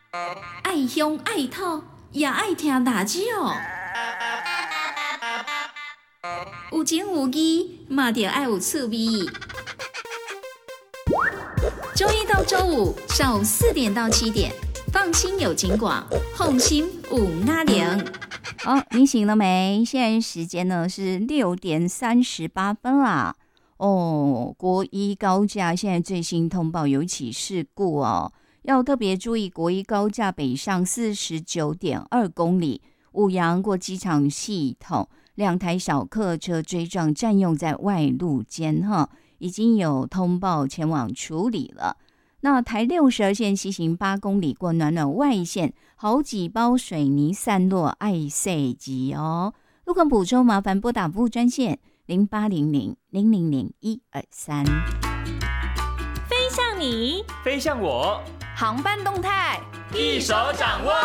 爱乡爱土，也爱听大酒。有情有义，嘛着爱有趣味。周一到周五上午4点到7点，放心有景广，放心有阿玲。 好，你醒了没？现在时间呢是6点38分啦。哦，国一高架现在最新通报有一起事故哦，要特别注意国一高架北上49.2公里，五羊过机场系统，2台小客车追撞占用在外路间哈，已经有通报前往处理了。那台62线西行8公里过暖暖外线，好几包水泥散落，爱塞急哦。路况补充，麻烦拨打服务专线0800-000-123。 飞向你， 飞向我， 航班动态一手掌握。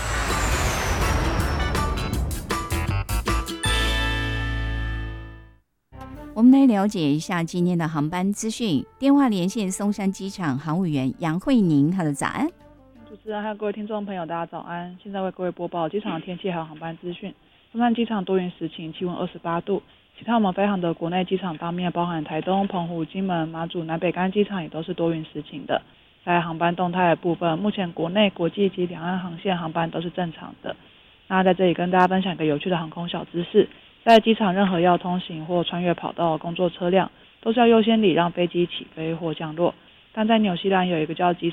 我们来了解一下今天的航班资讯。电话连线松山机场航务员杨慧宁，她的早安。 主持人还有各位听众朋友，大家早安！现在为各位播报机场的天气还有航班资讯。松山机场多云时晴，气温28度。其他我们飞航的国内机场方面，包含台东、澎湖、金门、马祖、南北干机场也都是多云时晴的。在航班动态的部分，目前国内、国际及两岸航线航班都是正常的。那在这里跟大家分享一个有趣的航空小知识。在机场，任何要通行或穿越跑道的工作车辆，都是要优先礼让飞机起飞或降落。但在纽西兰有一个叫机